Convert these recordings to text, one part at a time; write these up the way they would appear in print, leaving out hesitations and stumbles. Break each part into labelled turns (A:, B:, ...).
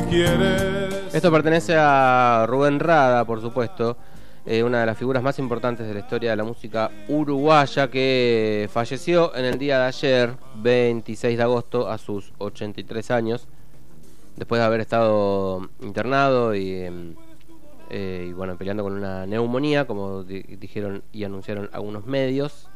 A: quieres.
B: Esto pertenece a Rubén Rada, por supuesto, una de las figuras más importantes de la historia de la música uruguaya, que falleció en el día de ayer, 26 de agosto, a sus 83 años, después de haber estado internado y bueno, peleando con una neumonía, como dijeron y anunciaron algunos medios.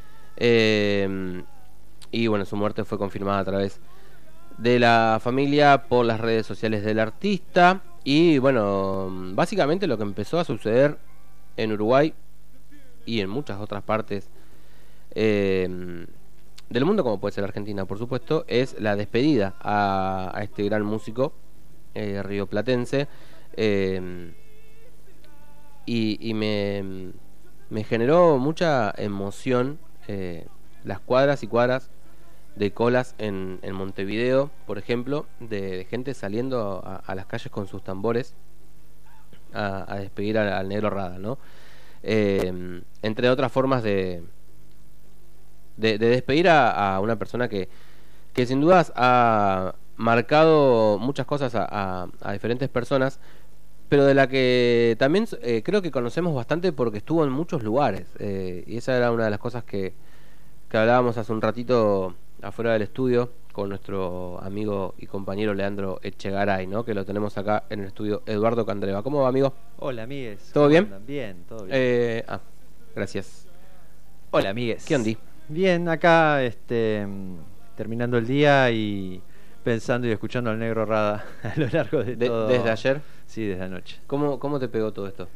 B: Y bueno, su muerte fue confirmada a través de la familia por las redes sociales del artista. Y bueno, básicamente lo que empezó a suceder en Uruguay y en muchas otras partes del mundo, como puede ser Argentina, por supuesto, es la despedida a este gran músico rioplatense. Y me generó mucha emoción las cuadras y cuadras de colas en Montevideo, por ejemplo, de gente saliendo a las calles con sus tambores a despedir al Negro Rada, ¿no? Entre otras formas de despedir a una persona que sin dudas ha marcado muchas cosas a diferentes personas, pero de la que también creo que conocemos bastante porque estuvo en muchos lugares, y esa era una de las cosas que hablábamos hace un ratito afuera del estudio con nuestro amigo y compañero Leandro Echegaray, ¿no? Que lo tenemos acá en el estudio, Eduardo Candreva. ¿Cómo va, amigo?
C: Hola, amigues.
B: ¿Todo bien?
C: Bien, todo bien.
B: Gracias.
C: Hola, amigues.
B: ¿Qué ondí?
C: Bien, acá terminando el día y pensando y escuchando al Negro Rada a lo largo de todo.
B: ¿Desde ayer?
C: Sí, desde anoche.
B: ¿Cómo te pegó todo esto?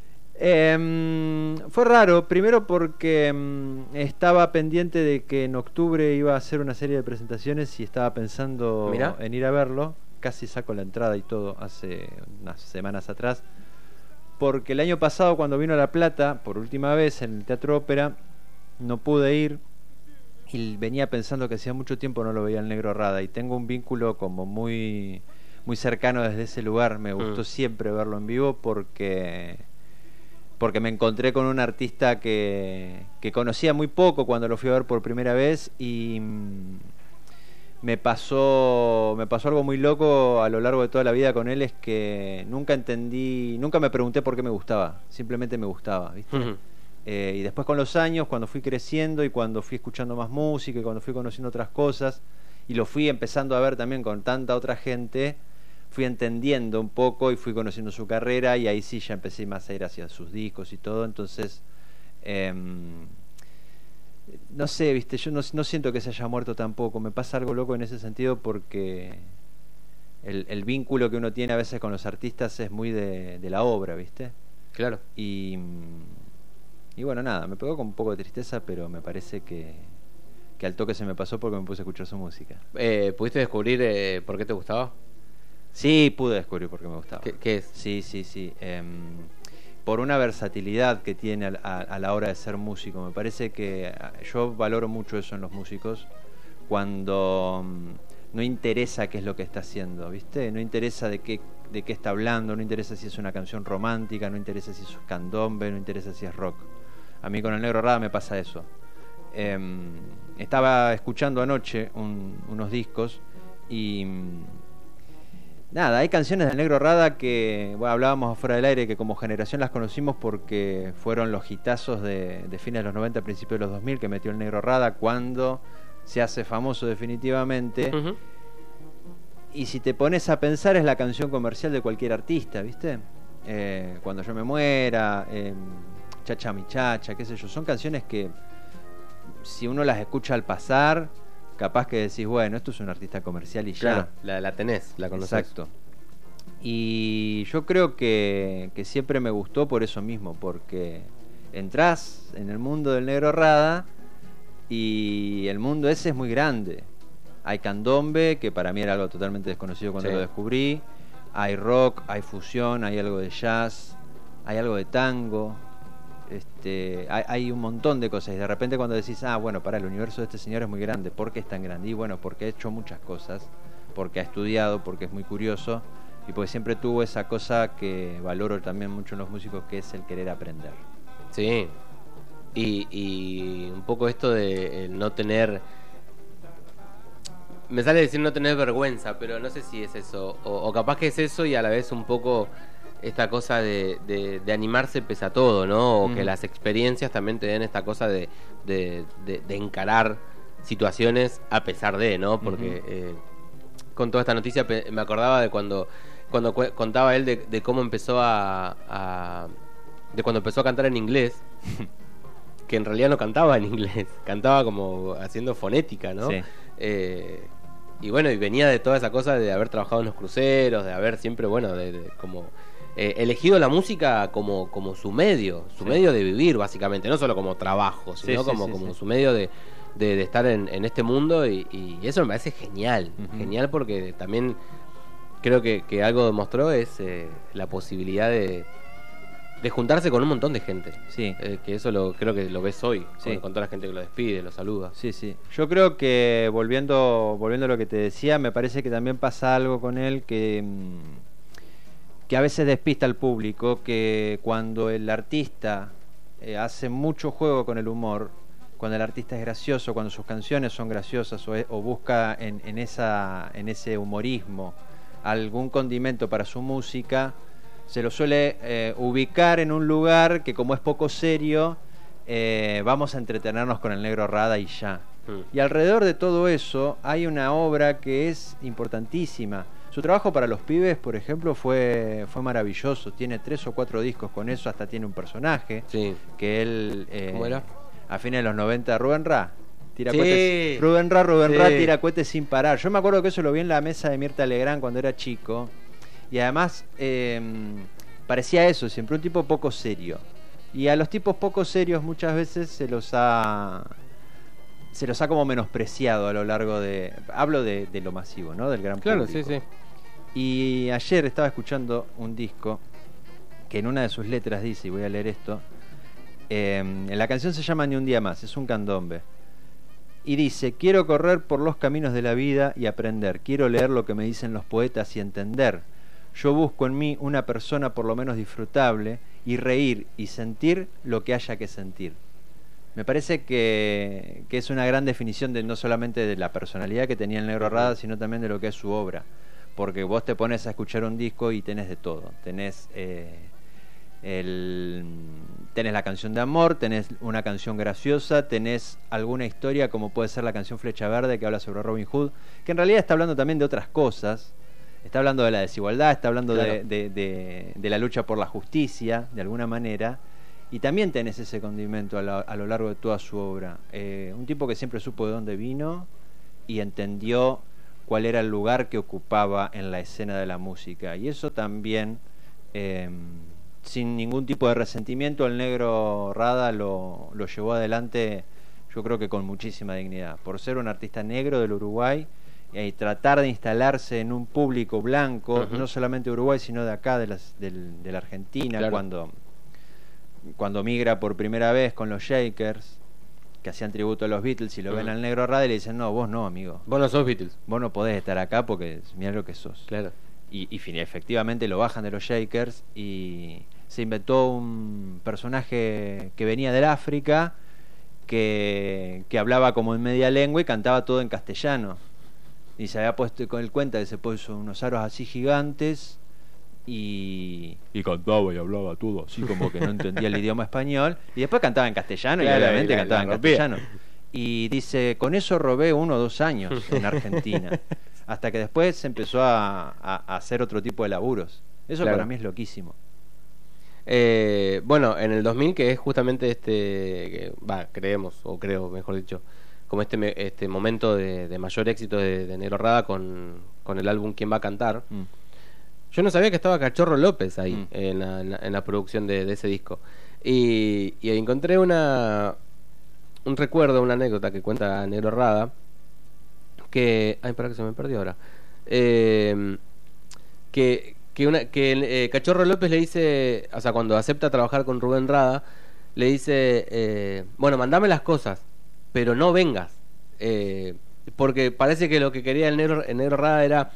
C: Fue raro, primero porque estaba pendiente de que en octubre iba a hacer una serie de presentaciones y estaba pensando en ir a verlo. Casi saco la entrada y todo hace unas semanas atrás, porque el año pasado, cuando vino a La Plata por última vez en el Teatro Ópera, no pude ir y venía pensando que hacía mucho tiempo no lo veía el Negro Rada y tengo un vínculo como muy, muy cercano desde ese lugar. Me gustó siempre verlo en vivo porque me encontré con un artista que conocía muy poco cuando lo fui a ver por primera vez y me pasó algo muy loco a lo largo de toda la vida con él, es que nunca me pregunté por qué me gustaba, simplemente me gustaba, ¿viste?
B: Uh-huh.
C: Y después con los años, cuando fui creciendo y cuando fui escuchando más música y cuando fui conociendo otras cosas y lo fui empezando a ver también con tanta otra gente, fui entendiendo un poco y fui conociendo su carrera y ahí sí ya empecé más a ir hacia sus discos y todo. Entonces no sé, viste, yo no siento que se haya muerto tampoco. Me pasa algo loco en ese sentido porque el vínculo que uno tiene a veces con los artistas es muy de la obra, viste.
B: Claro.
C: Y bueno, nada, me pegó con un poco de tristeza, pero me parece que al toque se me pasó porque me puse a escuchar su música.
B: ¿Pudiste descubrir por qué te gustaba?
C: Sí, pude descubrir por qué me gustaba.
B: ¿Qué es?
C: Sí. Por una versatilidad que tiene a la hora de ser músico. Me parece que yo valoro mucho eso en los músicos, cuando no interesa qué es lo que está haciendo, ¿viste? No interesa de qué está hablando, no interesa si es una canción romántica, no interesa si es candombe, no interesa si es rock. A mí con el Negro Rada me pasa eso. Estaba escuchando anoche unos discos y nada, hay canciones del Negro Rada que hablábamos afuera del aire, que como generación las conocimos porque fueron los hitazos de fines de los 90, principios de los 2000 que metió el Negro Rada cuando se hace famoso definitivamente. Uh-huh. Y si te pones a pensar, es la canción comercial de cualquier artista, ¿viste? Cuando yo me muera, Chacha mi chacha, qué sé yo, son canciones que si uno las escucha al pasar, capaz que decís, bueno, esto es un artista comercial y
B: claro,
C: ya.
B: La tenés, la conocés.
C: Exacto. Y yo creo que siempre me gustó por eso mismo, porque entrás en el mundo del Negro Rada y el mundo ese es muy grande. Hay candombe, que para mí era algo totalmente desconocido cuando lo descubrí. Hay rock, hay fusión, hay algo de jazz, hay algo de tango. Hay un montón de cosas y de repente cuando decís, bueno, el universo de este señor es muy grande. ¿Por qué es tan grande? Y bueno, porque ha hecho muchas cosas, porque ha estudiado, porque es muy curioso y porque siempre tuvo esa cosa que valoro también mucho en los músicos, que es el querer aprender.
B: Sí, y un poco esto de el no tener me sale decir no tener vergüenza, pero no sé si es eso, o capaz que es eso y a la vez un poco esta cosa de animarse pese a todo, ¿no? O que las experiencias también te den esta cosa de encarar situaciones a pesar de, ¿no? Porque con toda esta noticia me acordaba de cuando contaba él de cómo empezó de cuando empezó a cantar en inglés, que en realidad no cantaba en inglés, cantaba como haciendo fonética, ¿no? Sí. Y bueno, y venía de toda esa cosa de haber trabajado en los cruceros, de haber siempre, bueno, como elegido la música como su medio de vivir, básicamente, no solo como trabajo, sino como su medio de estar en este mundo, y eso me parece genial, genial, porque también creo que algo demostró es la posibilidad de juntarse con un montón de gente. Sí. Que eso creo que lo ves hoy, con toda la gente que lo despide, lo saluda.
C: Sí, sí. Yo creo que, volviendo a lo que te decía, me parece que también pasa algo con él que a veces despista al público, que cuando el artista hace mucho juego con el humor, cuando el artista es gracioso, cuando sus canciones son graciosas, o busca en ese humorismo algún condimento para su música, se lo suele ubicar en un lugar que, como es poco serio, vamos a entretenernos con el Negro Rada y ya. Y alrededor de todo eso hay una obra que es importantísima. Su trabajo para los pibes, por ejemplo, fue maravilloso. Tiene 3 o 4 discos con eso, hasta tiene un personaje que él...
B: ¿Cómo era?
C: A fines de los 90, Rubén Ra. Rubén Ra tira cohetes sin parar. Yo me acuerdo que eso lo vi en la mesa de Mirta Legrand cuando era chico. Y además parecía eso, siempre un tipo poco serio. Y a los tipos poco serios muchas veces se los ha como menospreciado a lo largo de... Hablo de lo masivo, ¿no? Del gran público.
B: Claro, sí.
C: Y ayer estaba escuchando un disco que en una de sus letras dice, y voy a leer esto, la canción se llama Ni un día más, es un candombe. Y dice: quiero correr por los caminos de la vida y aprender. Quiero leer lo que me dicen los poetas y entender. Yo busco en mí una persona por lo menos disfrutable, y reír y sentir lo que haya que sentir. Me parece que es una gran definición no solamente de la personalidad que tenía el Negro Rada, sino también de lo que es su obra. Porque vos te pones a escuchar un disco y tenés de todo. Tenés la canción de amor, tenés una canción graciosa, tenés alguna historia como puede ser la canción Flecha Verde, que habla sobre Robin Hood, que en realidad está hablando también de otras cosas. Está hablando de la desigualdad, está hablando de la lucha por la justicia, de alguna manera. Y también tenés ese condimento a lo largo de toda su obra. Un tipo que siempre supo de dónde vino y entendió cuál era el lugar que ocupaba en la escena de la música. Y eso también, sin ningún tipo de resentimiento, el Negro Rada lo llevó adelante, yo creo que con muchísima dignidad. Por ser un artista negro del Uruguay, y tratar de instalarse en un público blanco, no solamente de Uruguay, sino de acá, de la Argentina, claro. Cuando migra por primera vez con los Shakers, que hacían tributo a los Beatles, y lo ven al Negro Rada y le dicen: no, vos no, amigo.
B: Vos no sos Beatles.
C: Vos no podés estar acá porque mirá lo que sos.
B: Claro.
C: Y efectivamente lo bajan de los Shakers, y se inventó un personaje que venía del África, que hablaba como en media lengua y cantaba todo en castellano. Y se había puesto, con el cuenta que se puso unos aros así gigantes y cantaba y hablaba todo así como que no entendía el idioma español, y después cantaba en castellano, claro, y obviamente cantaba en castellano. Y dice: con eso robé 1 o 2 años en Argentina, hasta que después se empezó a hacer otro tipo de laburos. Eso claro. Para mí es loquísimo.
B: Bueno, en el 2000, que es justamente creo, mejor dicho, como este momento de mayor éxito de Negro Rada con el álbum ¿Quién va a cantar? Yo no sabía que estaba Cachorro López ahí en la producción de ese disco, y encontré un recuerdo, una anécdota que cuenta Negro Rada, que para que se me perdió ahora, que Cachorro López le dice, o sea, cuando acepta trabajar con Rubén Rada, le dice: bueno, mandame las cosas, pero no vengas, porque parece que lo que quería el Negro Rada era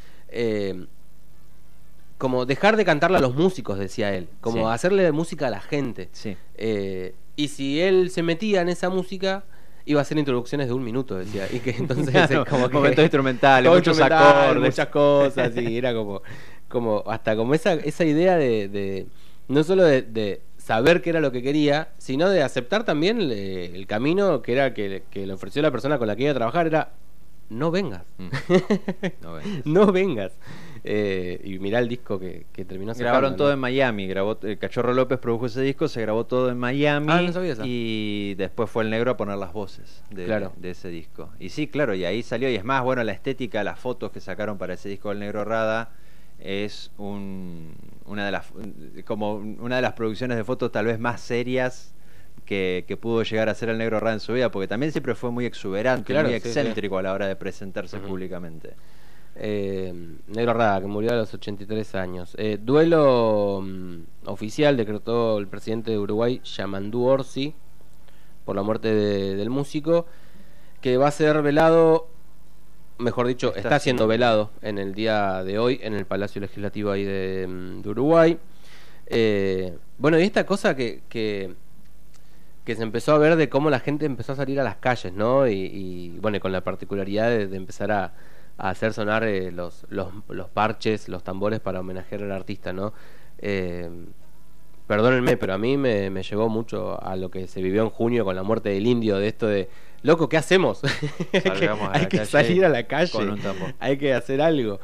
B: como dejar de cantarle a los músicos, decía él, como hacerle música a la gente. Y si él se metía en esa música, iba a hacer introducciones de 1 minuto, decía, y que entonces
C: claro,
B: como que
C: momentos instrumentales, muchos acordes,
B: muchas cosas, y era como hasta como esa idea de no solo de saber qué era lo que quería, sino de aceptar también el camino que era que le ofreció la persona con la que iba a trabajar, era no vengas. No vengas. Y mirá el disco que terminó sacando.
C: Grabaron todo en Miami. Cachorro López produjo ese disco, se grabó todo en Miami.
B: No sabía eso.
C: Y después fue el Negro a poner las voces de ese disco. Y sí, claro, y ahí salió. Y es más, bueno, la estética, las fotos que sacaron para ese disco del Negro Rada es una de las producciones de fotos tal vez más serias que pudo llegar a ser el Negro Rada en su vida, porque también siempre fue muy exuberante, muy excéntrico a la hora de presentarse públicamente.
B: Negro Rada, que murió a los 83 años. Duelo oficial decretó el presidente de Uruguay, Yamandú Orsi, por la muerte del músico, que va a ser velado, mejor dicho, está siendo velado en el día de hoy en el Palacio Legislativo ahí de Uruguay. Bueno, y esta cosa que se empezó a ver de cómo la gente empezó a salir a las calles, ¿no? Y bueno, con la particularidad de empezar a hacer sonar los parches, los tambores para homenajear al artista, ¿no? Perdónenme, pero a mí me llevó mucho a lo que se vivió en junio con la muerte del indio, de esto de, loco, ¿qué hacemos? hay que salir a la calle,
C: con un tambor.
B: Hay que hacer algo.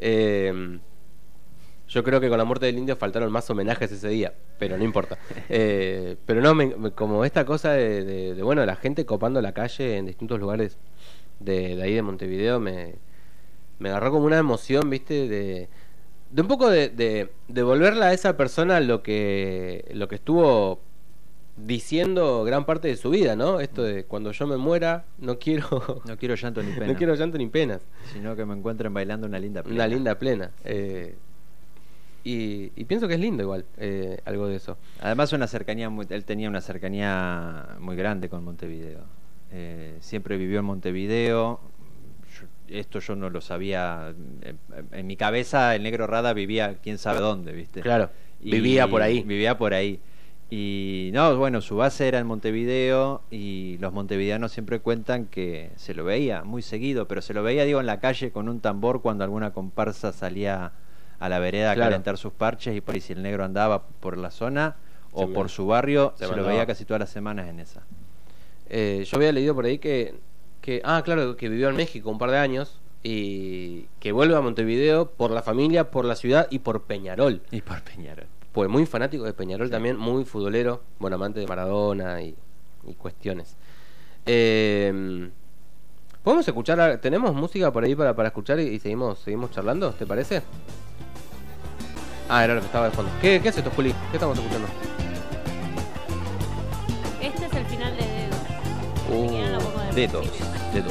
B: Yo creo que con la muerte del indio faltaron más homenajes ese día, pero no importa. Pero no, como esta cosa de bueno, la gente copando la calle en distintos lugares de ahí de Montevideo me agarró como una emoción, ¿viste? De un poco de devolverle a esa persona lo que estuvo diciendo gran parte de su vida, ¿no? Esto de cuando yo me muera no quiero
C: llanto ni pena.
B: No quiero llanto ni penas,
C: sino que me encuentren bailando una linda plena.
B: Una linda plena. Y pienso que es lindo igual, algo de eso.
C: Además él tenía una cercanía muy grande con Montevideo. Siempre vivió en Montevideo. Esto yo no lo sabía. En mi cabeza el Negro Rada vivía quién sabe dónde, ¿viste?
B: Claro, vivía por ahí.
C: Vivía por ahí. Y no, bueno, su base era en Montevideo y los montevideanos siempre cuentan que se lo veía muy seguido, pero se lo veía, digo, en la calle con un tambor cuando alguna comparsa salía a la vereda a calentar sus parches, y por ahí si el Negro andaba por la zona o por su barrio, se lo veía casi todas las semanas en esa.
B: Yo había leído por ahí que vivió en México un par de años y que vuelve a Montevideo por la familia, por la ciudad y por Peñarol. Pues muy fanático de Peñarol, sí. También muy futbolero, bueno, amante de Maradona y cuestiones. ¿Podemos escuchar? ¿Tenemos música por ahí para escuchar y seguimos charlando? ¿Te parece? Era lo que estaba de fondo. ¿Qué es esto, Juli? ¿Qué estamos escuchando?
A: Este es el final de Dedos.
B: Dedos.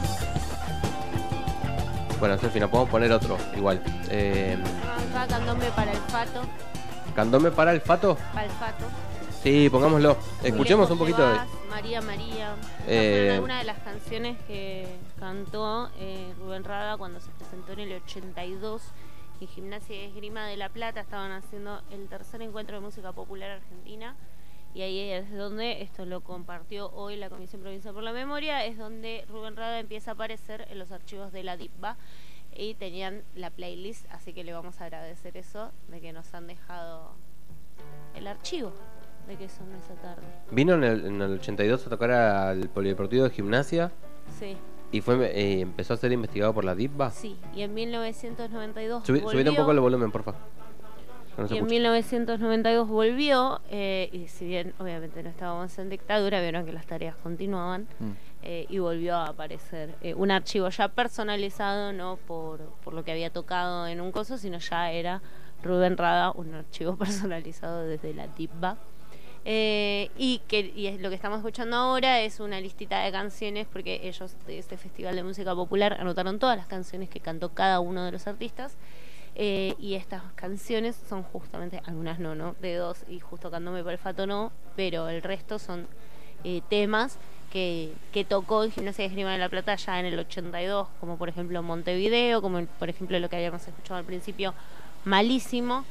B: Bueno, es el final. Podemos poner otro, igual.
A: Candombe para el Fato.
B: ¿Candombe para el Fato?
A: Para el Fato.
B: Sí, pongámoslo. Escuchemos un poquito de...
A: María. Fue una de las canciones que cantó Rubén Rada cuando se presentó en el 82 en Gimnasia y Esgrima de La Plata. Estaban haciendo el tercer encuentro de música popular argentina, y ahí es donde, esto lo compartió hoy la Comisión Provincial por la Memoria, es donde Rubén Rada empieza a aparecer en los archivos de la DIPBA, y tenían la playlist, así que le vamos a agradecer eso, de que nos han dejado el archivo de que son esa tarde.
B: ¿Vino en el 82 a tocar al Polideportivo de Gimnasia?
A: Sí.
B: ¿Y empezó a ser investigado por la DIPBA?
A: Sí, y en 1992
B: Subite un poco el volumen, porfa.
A: Y en 1992 volvió, y si bien obviamente no estábamos en dictadura, vieron que las tareas continuaban, y volvió a aparecer un archivo ya personalizado, no por lo que había tocado en un coso, sino ya era Rubén Rada, un archivo personalizado desde la DIPBA. Y lo que estamos escuchando ahora es una listita de canciones, porque ellos de este Festival de Música Popular anotaron todas las canciones que cantó cada uno de los artistas, y estas canciones son justamente, algunas no, Dedos y justo Candombe para el Fato no, pero el resto son temas que tocó en Gimnasia de Esgrima de La Plata ya en el 82, como por ejemplo Montevideo, como por ejemplo lo que habíamos escuchado al principio, Malísimo.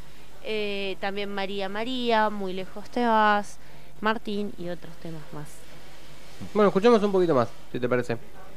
A: También María, Muy lejos te vas, Martín y otros temas más.
B: Bueno, escuchemos un poquito más, si te parece.